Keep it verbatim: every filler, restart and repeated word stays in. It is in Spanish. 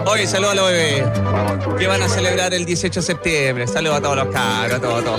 Oye, saludos a los bebés que van a celebrar el dieciocho de septiembre. Saludos a todos los cabros, a todos, a todos.